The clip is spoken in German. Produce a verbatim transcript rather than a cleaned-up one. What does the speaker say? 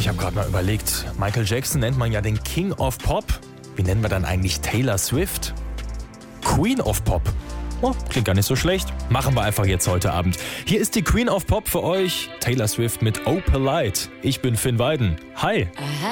Ich habe gerade mal überlegt, Michael Jackson nennt man ja den King of Pop. Wie nennen wir dann eigentlich Taylor Swift? Queen of Pop. Oh, klingt gar nicht so schlecht. Machen wir einfach jetzt heute Abend. Hier ist die Queen of Pop für euch, Taylor Swift mit Oh Polite. Ich bin Finn Weiden. Hi.